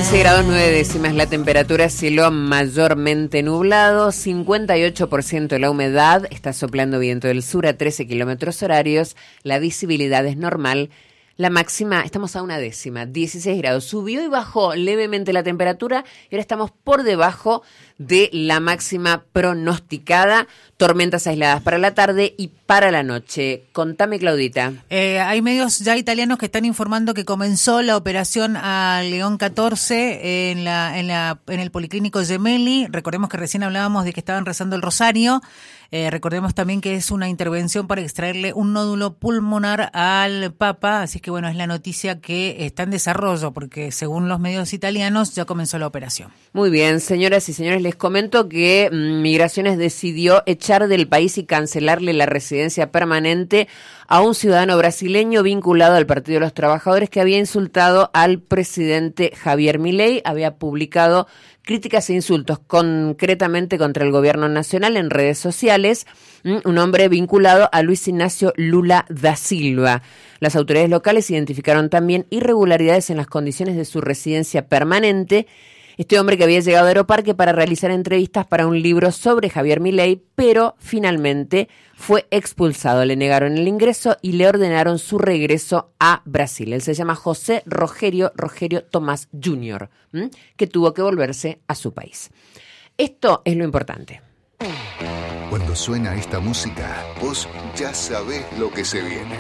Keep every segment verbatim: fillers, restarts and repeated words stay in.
dieciséis grados nueve décimas la temperatura, cielo mayormente nublado, cincuenta y ocho por ciento la humedad, está soplando viento del sur a trece kilómetros horarios, la visibilidad es normal, la máxima, estamos a una décima, dieciséis grados, subió y bajó levemente la temperatura y ahora estamos por debajo de la máxima pronosticada, tormentas aisladas para la tarde y para la noche. Contame, Claudita. Eh, hay medios ya italianos que están informando que comenzó la operación a León catorce en la en la en el Policlínico Gemelli. Recordemos que recién hablábamos de que estaban rezando el rosario. Eh, recordemos también que es una intervención para extraerle un nódulo pulmonar al Papa, así que bueno, es la noticia que está en desarrollo, porque según los medios italianos ya comenzó la operación. Muy bien, señoras y señores, les comento que mm, Migraciones decidió echar del país y cancelarle la residencia permanente a un ciudadano brasileño vinculado al Partido de los Trabajadores que había insultado al presidente Javier Milei, había publicado críticas e insultos concretamente contra el gobierno nacional en redes sociales, un hombre vinculado a Luis Ignacio Lula da Silva. Las autoridades locales identificaron también irregularidades en las condiciones de su residencia permanente. Este hombre que había llegado a Aeroparque para realizar entrevistas para un libro sobre Javier Milei, pero finalmente fue expulsado. Le negaron el ingreso y le ordenaron su regreso a Brasil. Él se llama José Rogerio Rogerio Tomás junior, ¿m? que tuvo que volverse a su país. Esto es lo importante. Cuando suena esta música, vos ya sabés lo que se viene.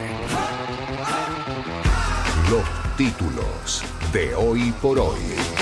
Los títulos de Hoy por Hoy.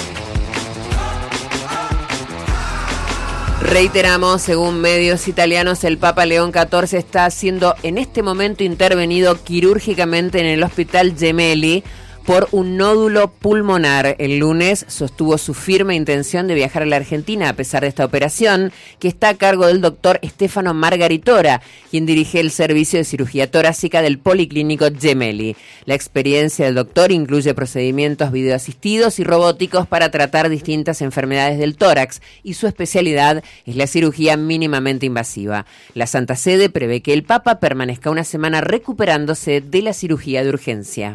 Reiteramos, según medios italianos, el Papa León catorce está siendo en este momento intervenido quirúrgicamente en el Hospital Gemelli por un nódulo pulmonar. El lunes sostuvo su firme intención de viajar a la Argentina a pesar de esta operación, que está a cargo del doctor Stefano Margaritora, quien dirige el servicio de cirugía torácica del Policlínico Gemelli. La experiencia del doctor incluye procedimientos videoasistidos y robóticos para tratar distintas enfermedades del tórax, y su especialidad es la cirugía mínimamente invasiva. La Santa Sede prevé que el Papa permanezca una semana recuperándose de la cirugía de urgencia.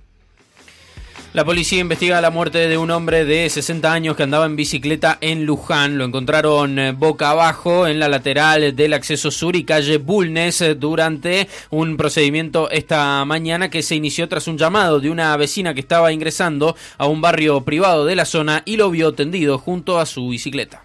La policía investiga la muerte de un hombre de sesenta años que andaba en bicicleta en Luján. Lo encontraron boca abajo en la lateral del acceso sur y calle Bulnes durante un procedimiento esta mañana que se inició tras un llamado de una vecina que estaba ingresando a un barrio privado de la zona y lo vio tendido junto a su bicicleta.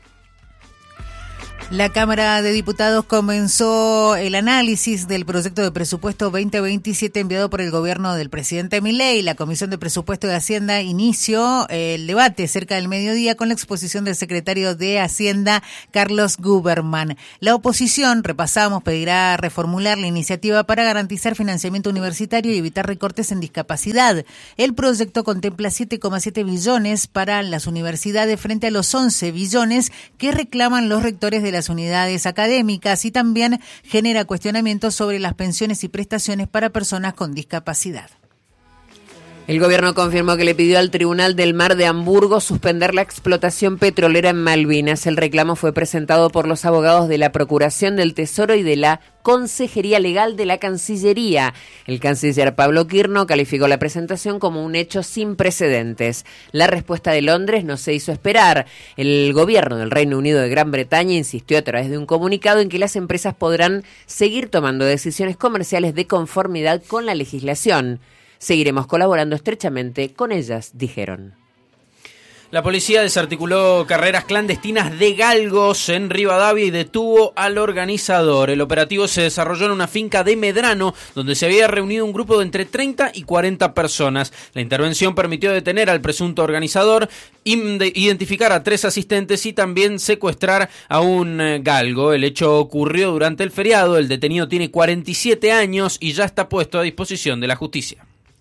La Cámara de Diputados comenzó el análisis del proyecto de presupuesto veinte veintisiete enviado por el gobierno del presidente Milei. La Comisión de Presupuesto de Hacienda inició el debate cerca del mediodía con la exposición del secretario de Hacienda, Carlos Guberman. La oposición, repasamos, pedirá reformular la iniciativa para garantizar financiamiento universitario y evitar recortes en discapacidad. El proyecto contempla siete coma siete billones para las universidades frente a los once billones que reclaman los rectores de la las unidades académicas y también genera cuestionamientos sobre las pensiones y prestaciones para personas con discapacidad. El gobierno confirmó que le pidió al Tribunal del Mar de Hamburgo suspender la explotación petrolera en Malvinas. El reclamo fue presentado por los abogados de la Procuración del Tesoro y de la Consejería Legal de la Cancillería. El canciller Pablo Quirno calificó la presentación como un hecho sin precedentes. La respuesta de Londres no se hizo esperar. El gobierno del Reino Unido de Gran Bretaña insistió a través de un comunicado en que las empresas podrán seguir tomando decisiones comerciales de conformidad con la legislación. Seguiremos colaborando estrechamente con ellas, dijeron. La policía desarticuló carreras clandestinas de galgos en Rivadavia y detuvo al organizador. El operativo se desarrolló en una finca de Medrano, donde se había reunido un grupo de entre treinta y cuarenta personas. La intervención permitió detener al presunto organizador, identificar a tres asistentes y también secuestrar a un galgo. El hecho ocurrió durante el feriado. El detenido tiene cuarenta y siete años y ya está puesto a disposición de la justicia.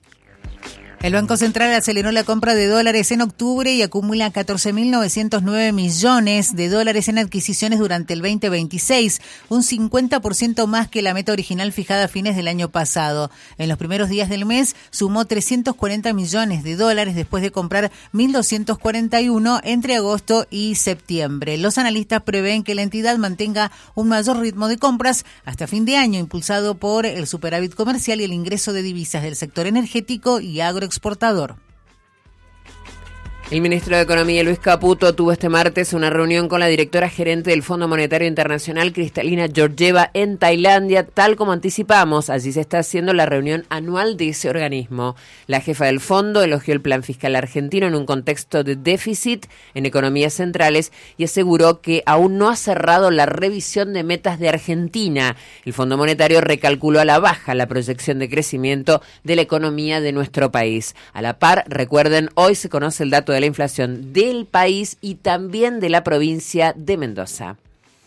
El Banco Central aceleró la compra de dólares en octubre y acumula catorce mil novecientos nueve millones de dólares en adquisiciones durante el veinte veintiséis, un cincuenta por ciento más que la meta original fijada a fines del año pasado. En los primeros días del mes sumó trescientos cuarenta millones de dólares después de comprar mil doscientos cuarenta y uno entre agosto y septiembre. Los analistas prevén que la entidad mantenga un mayor ritmo de compras hasta fin de año, impulsado por el superávit comercial y el ingreso de divisas del sector energético y agroexportador. El ministro de Economía, Luis Caputo, tuvo este martes una reunión con la directora gerente del Fondo Monetario Internacional, Kristalina Georgieva, en Tailandia, tal como anticipamos. Allí se está haciendo la reunión anual de ese organismo. La jefa del fondo elogió el plan fiscal argentino en un contexto de déficit en economías centrales y aseguró que aún no ha cerrado la revisión de metas de Argentina. El Fondo Monetario recalculó a la baja la proyección de crecimiento de la economía de nuestro país. A la par, recuerden, hoy se conoce el dato de de la inflación del país y también de la provincia de Mendoza.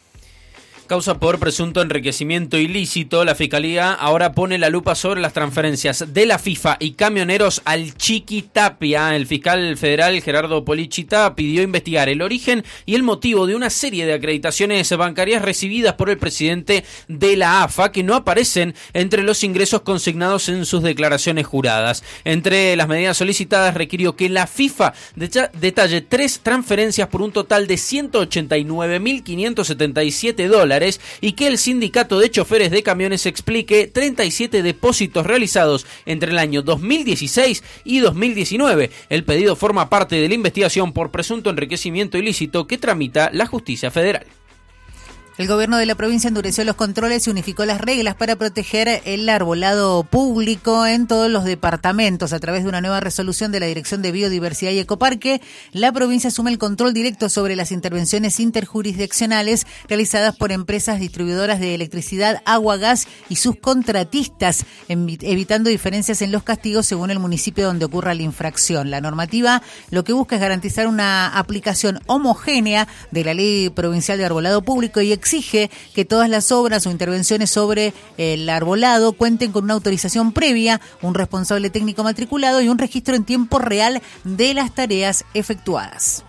Causa por presunto enriquecimiento ilícito, la Fiscalía ahora pone la lupa sobre las transferencias de la FIFA y camioneros al Chiquitapia. El fiscal federal Gerardo Polichita pidió investigar el origen y el motivo de una serie de acreditaciones bancarias recibidas por el presidente de la A F A que no aparecen entre los ingresos consignados en sus declaraciones juradas. Entre las medidas solicitadas requirió que la FIFA detalle tres transferencias por un total de ciento ochenta y nueve mil quinientos setenta y siete dólares y que el sindicato de choferes de camiones explique treinta y siete depósitos realizados entre el año dos mil dieciséis y dos mil diecinueve. El pedido forma parte de la investigación por presunto enriquecimiento ilícito que tramita la justicia federal. El gobierno de la provincia endureció los controles y unificó las reglas para proteger el arbolado público en todos los departamentos. A través de una nueva resolución de la Dirección de Biodiversidad y Ecoparque, la provincia asume el control directo sobre las intervenciones interjurisdiccionales realizadas por empresas distribuidoras de electricidad, agua, gas y sus contratistas, evitando diferencias en los castigos según el municipio donde ocurra la infracción. La normativa lo que busca es garantizar una aplicación homogénea de la Ley Provincial de Arbolado Público y exige que todas las obras o intervenciones sobre el arbolado cuenten con una autorización previa, un responsable técnico matriculado y un registro en tiempo real de las tareas efectuadas.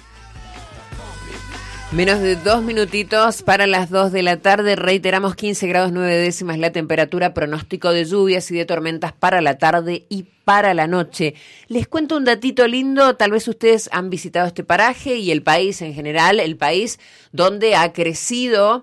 Menos de dos minutitos para las dos de la tarde. Reiteramos quince grados nueve décimas la temperatura, pronóstico de lluvias y de tormentas para la tarde y para la noche. Les cuento un datito lindo, tal vez ustedes han visitado este paraje y el país en general, el país donde ha crecido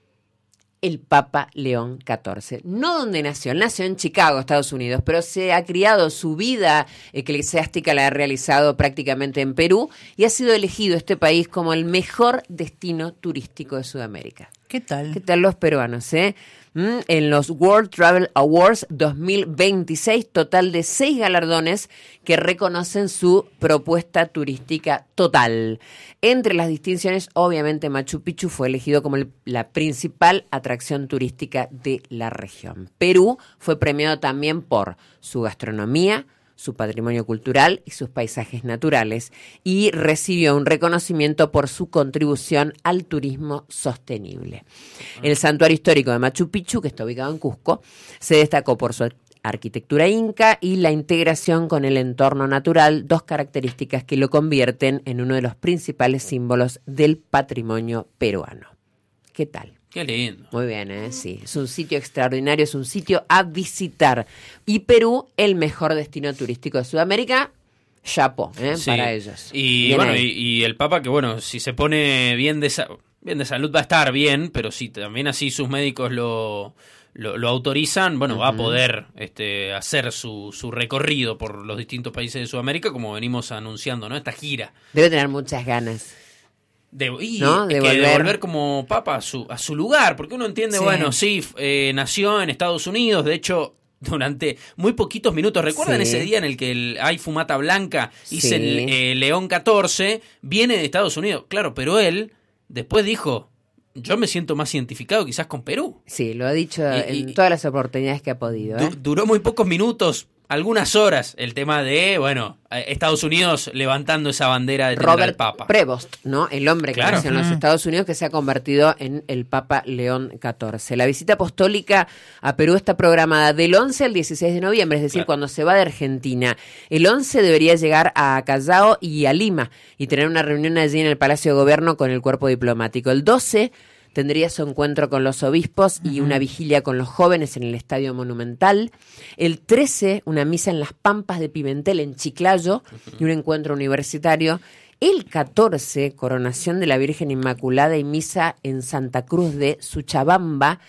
el Papa León catorce. No donde nació, él nació en Chicago, Estados Unidos, pero se ha criado, su vida eclesiástica la ha realizado prácticamente en Perú y ha sido elegido este país como el mejor destino turístico de Sudamérica. ¿Qué tal? ¿Qué tal los peruanos, eh? Mm, en los World Travel Awards dos mil veintiséis, total de seis galardones que reconocen su propuesta turística total. Entre las distinciones, obviamente, Machu Picchu fue elegido como el, la principal atracción turística de la región. Perú fue premiado también por su gastronomía, su patrimonio cultural y sus paisajes naturales, y recibió un reconocimiento por su contribución al turismo sostenible. El santuario histórico de Machu Picchu, que está ubicado en Cusco, se destacó por su arquitectura inca y la integración con el entorno natural, dos características que lo convierten en uno de los principales símbolos del patrimonio peruano. ¿Qué tal? Qué lindo. Muy bien, ¿eh? Sí, es un sitio extraordinario, es un sitio a visitar. Y Perú, el mejor destino turístico de Sudamérica, chapo, ¿eh? Sí. Para ellos. Y Bien bueno, ahí. y, y el Papa que bueno, si se pone bien de, sa- bien de salud va a estar bien, pero si también así sus médicos lo, lo, lo autorizan, bueno, uh-huh. va a poder este, hacer su, su recorrido por los distintos países de Sudamérica, como venimos anunciando, ¿no? Esta gira. Debe tener muchas ganas. De, y ¿No? de, que volver. de volver como papa a su, a su lugar, porque uno entiende, sí. bueno, sí, eh, nació en Estados Unidos, de hecho, durante muy poquitos minutos, ¿recuerdan sí. ese día en el que el, hay fumata blanca, hice sí. el eh, León catorce, viene de Estados Unidos, claro, pero él después dijo, yo me siento más identificado quizás con Perú. Sí, lo ha dicho y, en y, todas las oportunidades que ha podido. ¿eh? Du- duró muy pocos minutos, algunas horas, el tema de, bueno, Estados Unidos levantando esa bandera de tener Robert al Papa. Prevost, ¿no? El hombre que Claro. nació en los Mm. Estados Unidos que se ha convertido en el Papa León catorce. La visita apostólica a Perú está programada del once al dieciséis de noviembre, es decir, Claro. cuando se va de Argentina. El once debería llegar a Callao y a Lima y tener una reunión allí en el Palacio de Gobierno con el cuerpo diplomático. El doce tendría su encuentro con los obispos y una vigilia con los jóvenes en el Estadio Monumental. El trece, una misa en las Pampas de Pimentel, en Chiclayo, y un encuentro universitario. El catorce, coronación de la Virgen Inmaculada y misa en Santa Cruz de Suchabamba.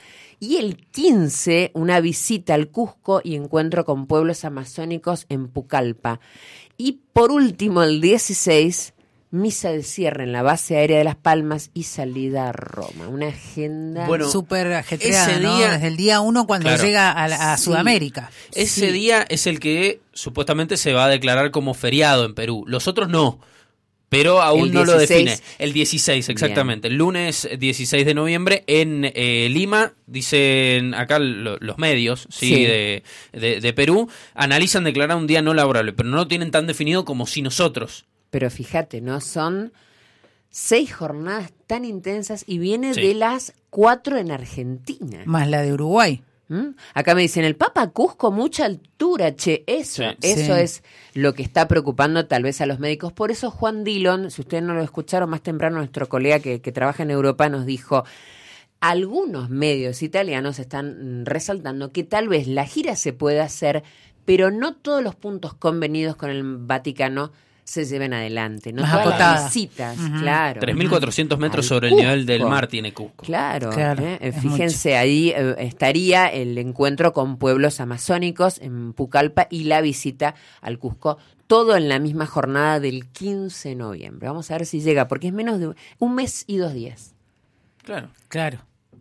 Y el quince, una visita al Cusco y encuentro con pueblos amazónicos en Pucallpa. Y por último, el dieciséis, misa de cierre en la base aérea de Las Palmas y salida a Roma. Una agenda bueno, súper ajetreada, ese ¿no? día, desde el día uno cuando claro, llega a, a sí, Sudamérica. Ese sí. día es el que supuestamente se va a declarar como feriado en Perú. Los otros no. Pero aún El no lo dieciséis. define. El dieciséis, exactamente. Bien. El lunes dieciséis de noviembre en eh, Lima, dicen acá lo, los medios sí, sí. De, de, de Perú, analizan declarar un día no laborable, pero no lo tienen tan definido como si nosotros. Pero fíjate, ¿no? Son seis jornadas tan intensas y viene Sí. de las cuatro en Argentina. Más la de Uruguay. ¿Mm? Acá me dicen, el Papa Cusco, mucha altura, che, eso, Sí. eso Sí. es lo que está preocupando tal vez a los médicos. Por eso Juan Dillon, si ustedes no lo escucharon más temprano, nuestro colega que, que trabaja en Europa nos dijo, algunos medios italianos están resaltando que tal vez la gira se puede hacer, pero no todos los puntos convenidos con el Vaticano se lleven adelante, no Más todas acotada. las visitas, Ujú. claro. tres mil cuatrocientos metros Al sobre el nivel del Cusco. mar tiene Cusco. Claro, Claro, ¿eh? es Fíjense, ahí eh, estaría el encuentro con pueblos amazónicos en Pucallpa y la visita al Cusco, todo en la misma jornada del quince de noviembre. Vamos a ver si llega, porque es menos de un mes y dos días. Claro. Claro.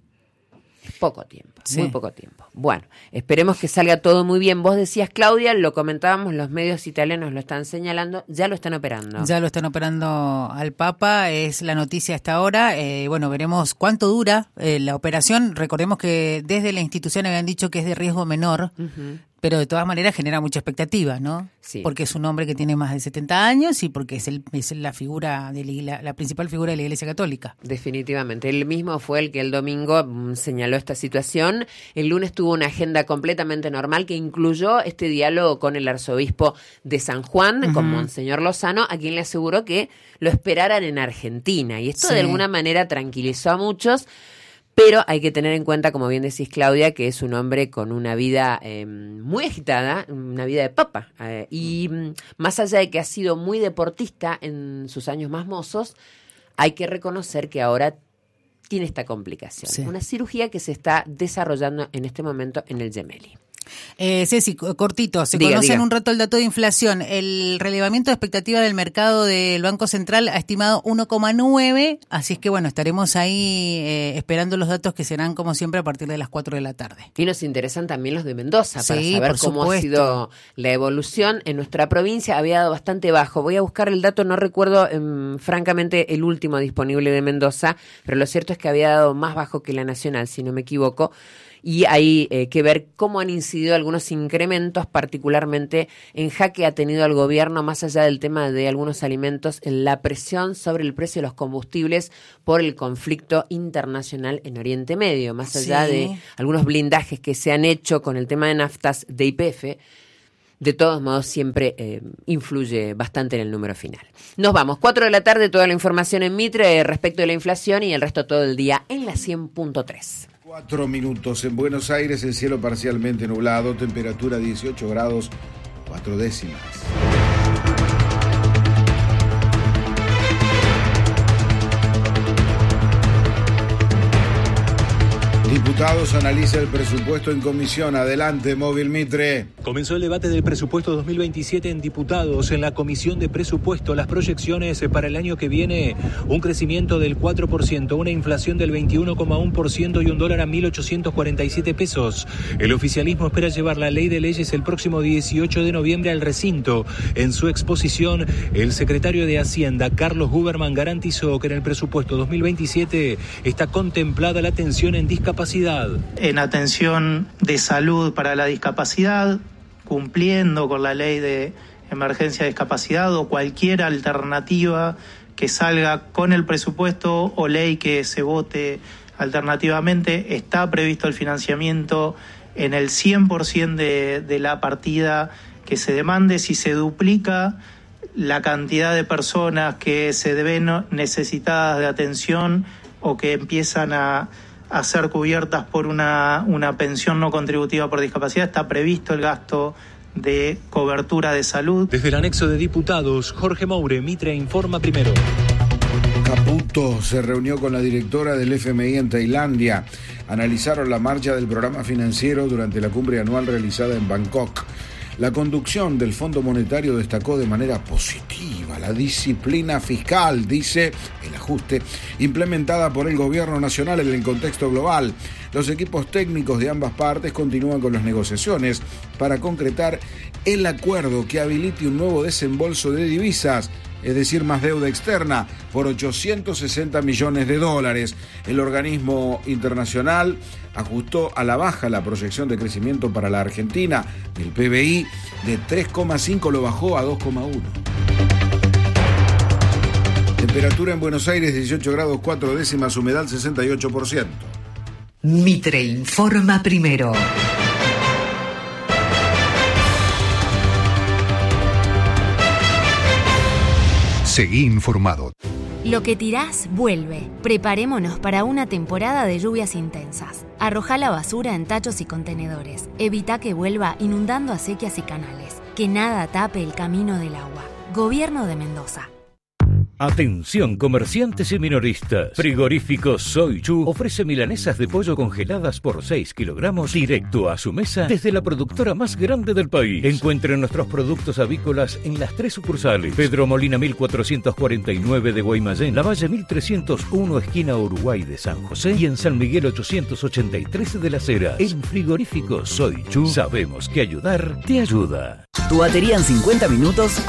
Poco tiempo, Sí. muy poco tiempo. Bueno, esperemos que salga todo muy bien. Vos decías, Claudia, lo comentábamos, los medios italianos lo están señalando, ya lo están operando. Ya lo están operando al Papa, es la noticia hasta ahora. Eh, bueno, veremos cuánto dura eh, la operación. Recordemos que desde la institución habían dicho que es de riesgo menor, Ujú. pero de todas maneras genera mucha expectativa, ¿no? Sí. Porque es un hombre que tiene más de setenta años y porque es, el, es la figura de la, la, la principal figura de la Iglesia Católica. Definitivamente. Él mismo fue el que el domingo mm, señaló esta situación. El lunes tuvo una agenda completamente normal que incluyó este diálogo con el arzobispo de San Juan, Uh-huh. con Monseñor Lozano, a quien le aseguró que lo esperaran en Argentina. Y esto Sí. de alguna manera tranquilizó a muchos. Pero hay que tener en cuenta, como bien decís, Claudia, que es un hombre con una vida eh, muy agitada, una vida de papa. Eh, y mm, más allá de que ha sido muy deportista en sus años más mozos, hay que reconocer que ahora tiene esta complicación. Sí. Una cirugía que se está desarrollando en este momento en el Gemelli. Eh, Ceci, cortito, se Diga, conoce diga. en un rato el dato de inflación. El relevamiento de expectativa del mercado del Banco Central ha estimado uno coma nueve, así es que bueno, estaremos ahí eh, esperando los datos que serán como siempre a partir de las cuatro de la tarde. Y nos interesan también los de Mendoza para Sí, saber por cómo supuesto. ha sido la evolución. En nuestra provincia había dado bastante bajo. Voy a buscar el dato, no recuerdo eh, francamente el último disponible de Mendoza, pero lo cierto es que había dado más bajo que la nacional, si no me equivoco. Y hay eh, que ver cómo han incidido algunos incrementos, particularmente en jaque ha tenido el gobierno, más allá del tema de algunos alimentos, en la presión sobre el precio de los combustibles por el conflicto internacional en Oriente Medio, más allá Sí. de algunos blindajes que se han hecho con el tema de naftas de Y P F. De todos modos, siempre eh, influye bastante en el número final. Nos vamos, cuatro de la tarde, toda la información en Mitre eh, respecto de la inflación y el resto todo el día en la cien punto tres. Cuatro minutos. En Buenos Aires, el cielo parcialmente nublado, temperatura dieciocho grados, cuatro décimas. Diputados analiza el presupuesto en comisión. Adelante, Móvil Mitre. Comenzó el debate del presupuesto dos mil veintisiete en diputados. En la comisión de presupuesto, las proyecciones para el año que viene, un crecimiento del cuatro por ciento, una inflación del veintiuno coma uno por ciento y un dólar a mil ochocientos cuarenta y siete pesos. El oficialismo espera llevar la ley de leyes el próximo dieciocho de noviembre al recinto. En su exposición, el secretario de Hacienda, Carlos Huberman, garantizó que en el presupuesto dos mil veintisiete está contemplada la atención en discapacidad. En atención de salud para la discapacidad, cumpliendo con la ley de emergencia de discapacidad o cualquier alternativa que salga con el presupuesto o ley que se vote alternativamente, está previsto el financiamiento en el cien por ciento de, de la partida que se demande. Si se duplica la cantidad de personas que se ven necesitadas de atención o que empiezan a a ser cubiertas por una, una pensión no contributiva por discapacidad, está previsto el gasto de cobertura de salud. Desde el anexo de diputados, Jorge Moure, Mitre informa primero. Caputo se reunió con la directora del F M I en Tailandia. analizaron la marcha del programa financiero durante la cumbre anual realizada en Bangkok. La conducción del Fondo Monetario destacó de manera positiva la disciplina fiscal, dice el ajuste, implementada por el gobierno nacional en el contexto global. Los equipos técnicos de ambas partes continúan con las negociaciones para concretar el acuerdo que habilite un nuevo desembolso de divisas, es decir, más deuda externa, por ochocientos sesenta millones de dólares. El organismo internacional ajustó a la baja la proyección de crecimiento para la Argentina. El P B I de tres coma cinco lo bajó a dos coma uno. Temperatura en Buenos Aires dieciocho grados cuatro décimas, humedad sesenta y ocho por ciento. Mitre informa primero. Seguí informado. Lo que tirás, vuelve. Preparémonos para una temporada de lluvias intensas. Arrojá la basura en tachos y contenedores. Evita que vuelva inundando acequias y canales. Que nada tape el camino del agua. Gobierno de Mendoza. Atención comerciantes y minoristas. Frigorífico Soy Chu ofrece milanesas de pollo congeladas por seis kilogramos directo a su mesa desde la productora más grande del país. Encuentren nuestros productos avícolas en las tres sucursales: Pedro Molina mil cuatrocientos cuarenta y nueve de Guaymallén, Lavalle mil trescientos uno esquina Uruguay de San José y en San Miguel ochocientos ochenta y tres de Las Heras. En Frigorífico Soy Chu sabemos que ayudar te ayuda. Tu batería en cincuenta minutos